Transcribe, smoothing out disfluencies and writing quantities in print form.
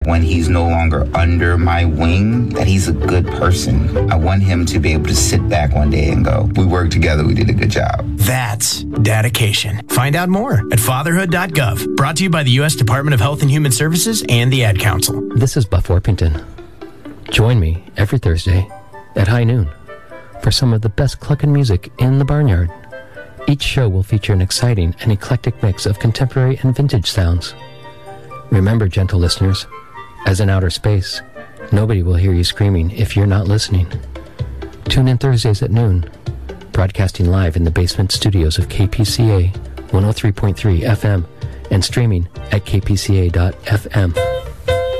When he's no longer under my wing, that he's a good person. I want him to be able to sit back one day and go, we worked together, we did a good job. That's dedication. Find out more at fatherhood.gov. Brought to you by the U.S. Department of Health and Human Services and the Ad Council. This is Buff Orpington. Join me every Thursday at high noon for some of the best cluckin' music in the barnyard. Each show will feature an exciting and eclectic mix of contemporary and vintage sounds. Remember, gentle listeners, as in outer space, nobody will hear you screaming if you're not listening. Tune in Thursdays at noon, broadcasting live in the basement studios of KPCA 103.3 FM and streaming at kpca.fm.